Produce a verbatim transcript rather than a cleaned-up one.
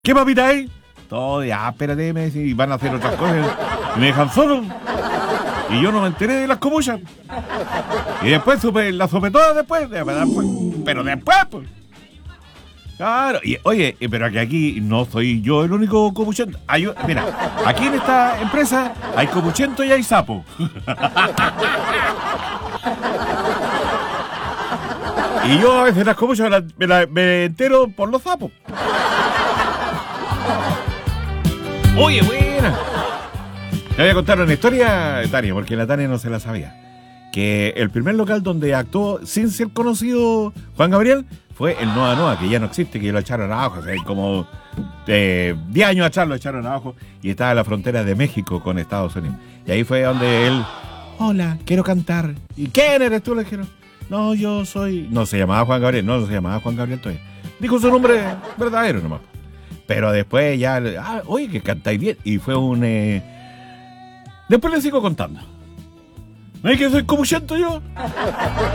¿Qué papita hay? Todo, ya, espérate, me decís, van a hacer otras cosas. Y me dejan solo. Y yo no me enteré de las comuchas. Y después supe, la supe todas después, pero después, pues. Claro, y oye, pero que aquí no soy yo el único comuchento. Hay, mira, aquí en esta empresa hay comuchento y hay sapo. Y yo a veces las comuchas me, la, me, la, me entero por los sapos. Oye, buena. Te voy a contar una historia, Tania, porque la Tania no se la sabía. Que el primer local donde actuó sin ser conocido Juan Gabriel fue el Noa Noa, que ya no existe, que lo echaron abajo. O sea, como eh, diez años atrás lo echaron abajo y estaba en la frontera de México con Estados Unidos. Y ahí fue donde él, hola, quiero cantar. ¿Y quién eres tú? Le dijeron, no, yo soy... No se llamaba Juan Gabriel, no, no se llamaba Juan Gabriel todavía. Dijo su nombre verdadero nomás. Pero después ya, ah, oye, que cantáis bien. Y fue un... Eh... Después le sigo contando. ¿No es que soy comuchento yo?